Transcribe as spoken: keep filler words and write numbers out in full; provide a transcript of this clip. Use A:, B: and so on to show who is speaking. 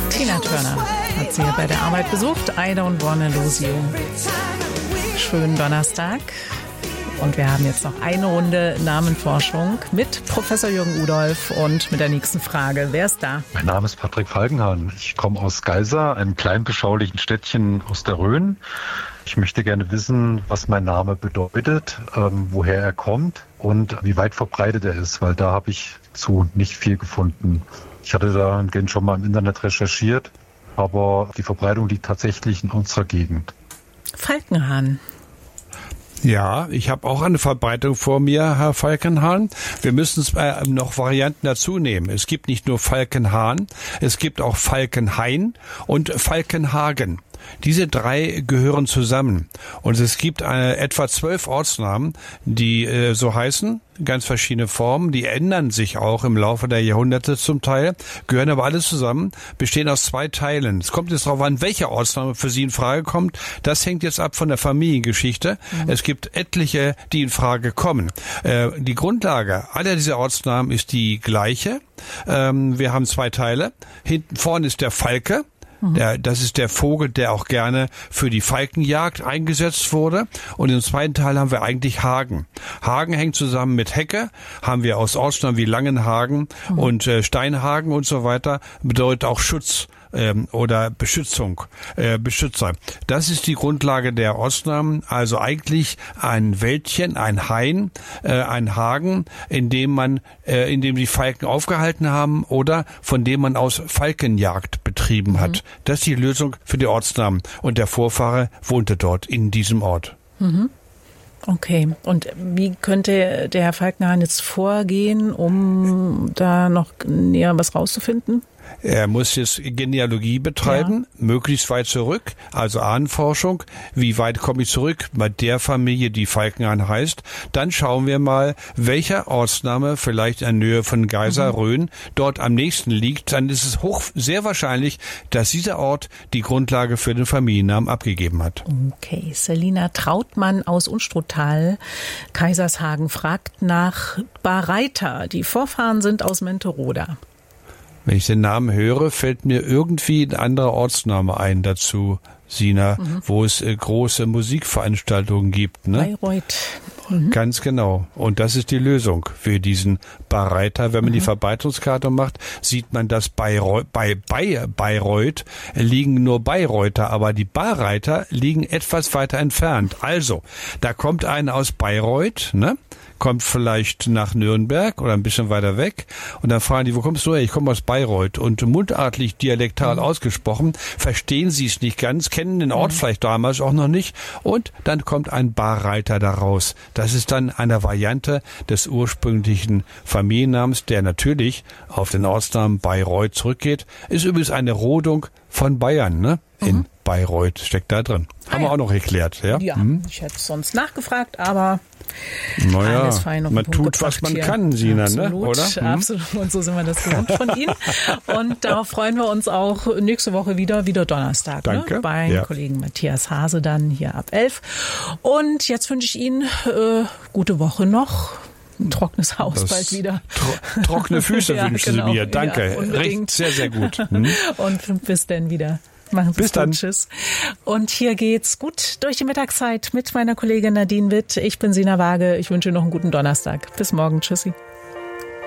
A: Tina Turner hat sie bei der Arbeit besucht. I don't wanna lose you. Schönen Donnerstag. Und wir haben jetzt noch eine Runde Namenforschung mit Professor Jürgen Udolph und mit der nächsten Frage. Wer ist da?
B: Mein Name ist Patrick Falkenhahn. Ich komme aus Geisa, einem kleinen beschaulichen Städtchen aus der Rhön. Ich möchte gerne wissen, was mein Name bedeutet, ähm, woher er kommt und wie weit verbreitet er ist, weil da habe ich zu nicht viel gefunden. Ich hatte da schon mal im Internet recherchiert, aber die Verbreitung liegt tatsächlich in unserer Gegend.
A: Falkenhahn.
C: Ja, ich habe auch eine Verbreitung vor mir, Herr Falkenhahn. Wir müssen äh, noch Varianten dazu nehmen. Es gibt nicht nur Falkenhahn, es gibt auch Falkenhain und Falkenhagen. Diese drei gehören zusammen. Und es gibt äh, etwa zwölf Ortsnamen, die äh, so heißen, ganz verschiedene Formen. Die ändern sich auch im Laufe der Jahrhunderte zum Teil, gehören aber alles zusammen, bestehen aus zwei Teilen. Es kommt jetzt darauf an, welcher Ortsname für Sie in Frage kommt. Das hängt jetzt ab von der Familiengeschichte. Mhm. Es gibt etliche, die in Frage kommen. Äh, die Grundlage aller dieser Ortsnamen ist die gleiche. Ähm, wir haben zwei Teile. Hinten vorne ist der Falke. Der, das ist der Vogel, der auch gerne für die Falkenjagd eingesetzt wurde. Und im zweiten Teil haben wir eigentlich Hagen. Hagen hängt zusammen mit Hecke, haben wir aus Ortsnamen wie Langenhagen mhm. und äh, Steinhagen und so weiter, bedeutet auch Schutz ähm, oder Beschützung, äh, Beschützer. Das ist die Grundlage der Ortsnamen, also eigentlich ein Wäldchen, ein Hain, äh, ein Hagen, in dem man, äh, in dem die Falken aufgehalten haben oder von dem man aus Falkenjagd betrieben hat. Mhm. Das ist die Lösung für die Ortsnamen. Und der Vorfahre wohnte dort in diesem Ort.
A: Mhm. Okay. Und wie könnte der Herr Falkenhahn jetzt vorgehen, um da noch näher was rauszufinden?
C: Er muss jetzt Genealogie betreiben, ja. möglichst weit zurück, also Ahnenforschung. Wie weit komme ich zurück bei der Familie, die Falkenhahn heißt? Dann schauen wir mal, welcher Ortsname vielleicht in der Nähe von Geisa, mhm. Rhön dort am nächsten liegt. Dann ist es hoch sehr wahrscheinlich, dass dieser Ort die Grundlage für den Familiennamen abgegeben hat.
A: Okay, Selina Trautmann aus Unstruttal, Kaisershagen, fragt nach Bareiter. Die Vorfahren sind aus Menteroda.
C: Wenn ich den Namen höre, fällt mir irgendwie ein anderer Ortsname ein dazu, Sina, mhm. wo es äh, große Musikveranstaltungen gibt. Ne?
A: Bayreuth. Mhm.
C: Ganz genau. Und das ist die Lösung für diesen Bareiter. Wenn man mhm. die Verbreitungskarte macht, sieht man, dass Bayreuth, bei, bei Bayreuth liegen nur Bayreuther, aber die Bareiter liegen etwas weiter entfernt. Also, da kommt einer aus Bayreuth, ne? kommt vielleicht nach Nürnberg oder ein bisschen weiter weg und dann fragen die, wo kommst du her? Ich komme aus Bayreuth und mundartlich, dialektal mhm. ausgesprochen, verstehen sie es nicht ganz, kennen den Ort mhm. vielleicht damals auch noch nicht und dann kommt ein Bareiter daraus. Das ist dann eine Variante des ursprünglichen Familiennamens, der natürlich auf den Ortsnamen Bayreuth zurückgeht. Ist übrigens eine Rodung von Bayern, ne? In mhm. Bayreuth steckt da drin. Ah, Haben wir ja. auch noch erklärt, ja?
A: Ja, hm? ich hätte sonst nachgefragt, aber
C: naja,
A: alles fein auf den
C: man
A: Punkt
C: tut, was man hier. kann, Sina,
A: absolut,
C: ne? oder? Hm?
A: Absolut, und so sind wir das gewohnt von Ihnen. Und darauf freuen wir uns auch nächste Woche wieder, wieder Donnerstag.
C: Danke.
A: Ne? Bei
C: ja.
A: Kollegen Matthias Hase dann hier ab elf. Und jetzt wünsche ich Ihnen äh, gute Woche noch. Ein trockenes Haus das bald wieder.
C: Tro- trockene Füße ja, wünschen genau. Sie mir. Danke.
A: Ja,
C: Recht, sehr, sehr gut. Hm?
A: Und bis dann wieder. Machen Sie es gut. Tschüss. Und hier geht's gut durch die Mittagszeit mit meiner Kollegin Nadine Witt. Ich bin Sina Waage. Ich wünsche noch einen guten Donnerstag. Bis morgen. Tschüssi.